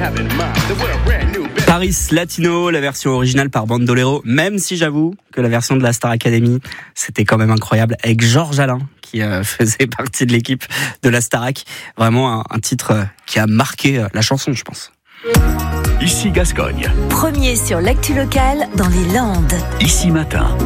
Paris Latino, la version originale par Bandolero, même si j'avoue que la version de la Star Academy, c'était quand même incroyable, avec Georges Alain, qui faisait partie de l'équipe de la Starac. Vraiment un titre qui a marqué la chanson, je pense. Ici Gascogne. Premier sur l'actu locale dans les Landes. Ici Matin.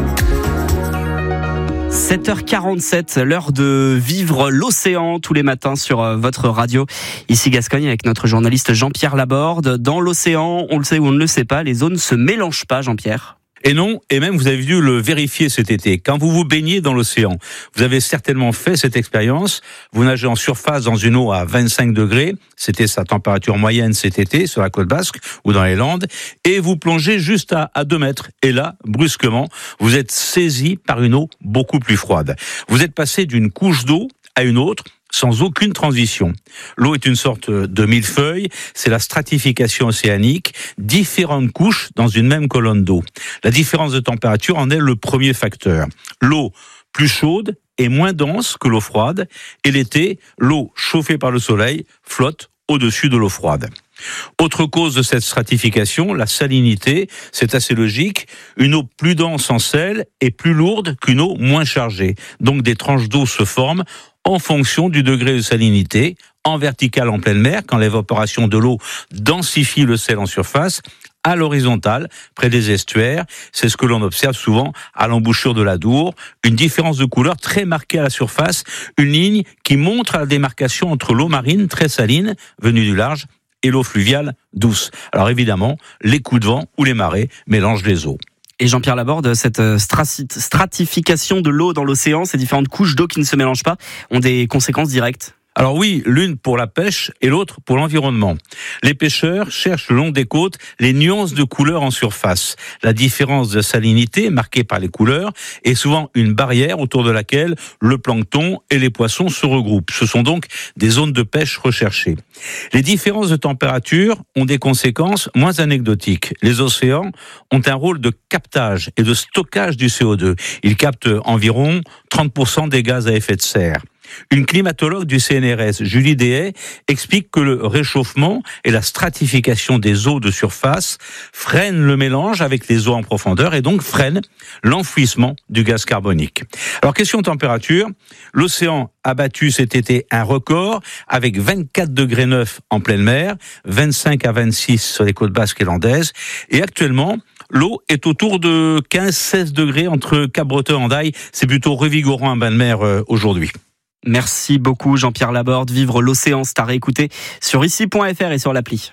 7h47, l'heure de vivre l'océan tous les matins sur votre radio. Ici Gascogne avec notre journaliste Jean-Pierre Laborde. Dans l'océan, on le sait ou on ne le sait pas, les eaux ne se mélangent pas, Jean-Pierre. Et non, et même vous avez dû le vérifier cet été. Quand vous vous baignez dans l'océan, vous avez certainement fait cette expérience. Vous nagez en surface dans une eau à 25 degrés. C'était sa température moyenne cet été sur la côte basque ou dans les Landes. Et vous plongez juste à 2 mètres. Et là, brusquement, vous êtes saisi par une eau beaucoup plus froide. Vous êtes passé d'une couche d'eau à une autre, sans aucune transition. L'eau est une sorte de millefeuille, c'est la stratification océanique, différentes couches dans une même colonne d'eau. La différence de température en est le premier facteur. L'eau plus chaude est moins dense que l'eau froide, et l'été, l'eau chauffée par le soleil flotte au-dessus de l'eau froide. Autre cause de cette stratification, la salinité, c'est assez logique. Une eau plus dense en sel est plus lourde qu'une eau moins chargée. Donc des tranches d'eau se forment en fonction du degré de salinité, en verticale en pleine mer, quand l'évaporation de l'eau densifie le sel en surface, à l'horizontale, près des estuaires. C'est ce que l'on observe souvent à l'embouchure de la Dour. Une différence de couleur très marquée à la surface, une ligne qui montre la démarcation entre l'eau marine très saline, venue du large, et l'eau fluviale douce. Alors évidemment, les coups de vent ou les marées mélangent les eaux. Et Jean-Pierre Laborde, cette stratification de l'eau dans l'océan, ces différentes couches d'eau qui ne se mélangent pas, ont des conséquences directes. Alors oui, l'une pour la pêche et l'autre pour l'environnement. Les pêcheurs cherchent le long des côtes les nuances de couleurs en surface. La différence de salinité marquée par les couleurs est souvent une barrière autour de laquelle le plancton et les poissons se regroupent. Ce sont donc des zones de pêche recherchées. Les différences de température ont des conséquences moins anecdotiques. Les océans ont un rôle de captage et de stockage du CO2. Ils captent environ 30% des gaz à effet de serre. Une climatologue du CNRS, Julie Dehaye, explique que le réchauffement et la stratification des eaux de surface freinent le mélange avec les eaux en profondeur et donc freinent l'enfouissement du gaz carbonique. Alors, question température, l'océan a battu cet été un record avec 24 degrés 9 en pleine mer, 25 à 26 sur les côtes basques et landaises, et actuellement, l'eau est autour de 15-16 degrés entre Cap-Breton et Hendaye. C'est plutôt revigorant un bain de mer aujourd'hui. Merci beaucoup Jean-Pierre Laborde. Vivre l'océan, c'est à réécouter sur ici.fr et sur l'appli.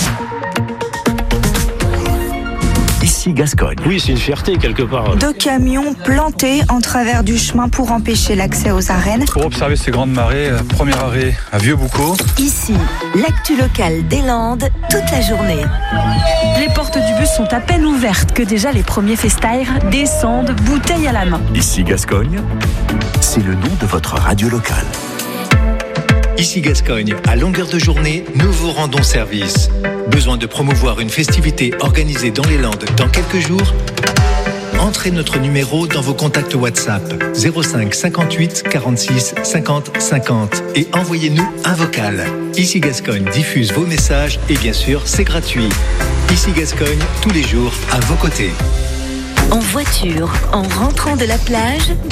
Ici Gascogne. Oui, c'est une fierté quelque part. 2 camions plantés en travers du chemin pour empêcher l'accès aux arènes. Pour observer ces grandes marées, premier arrêt à Vieux-Boucau. Ici, l'actu locale des Landes, toute la journée. Les portes du bus sont à peine ouvertes que déjà les premiers festaires descendent, bouteille à la main. Ici Gascogne, c'est le nom de votre radio locale. Ici Gascogne, à longueur de journée, nous vous rendons service. Besoin de promouvoir une festivité organisée dans les Landes dans quelques jours ? Entrez notre numéro dans vos contacts WhatsApp 05 58 46 50 50 et envoyez-nous un vocal. Ici Gascogne diffuse vos messages et bien sûr, c'est gratuit. Ici Gascogne, tous les jours à vos côtés. En voiture, en rentrant de la plage,